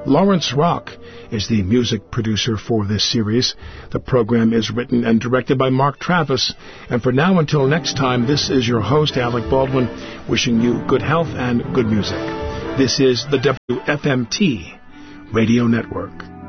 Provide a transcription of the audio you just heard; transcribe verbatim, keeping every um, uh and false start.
Lawrence Rock is the music producer for this series. The program is written and directed by Mark Travis. And for now, until next time, this is your host, Alec Baldwin, wishing you good health and good music. This is the W F M T Radio Network.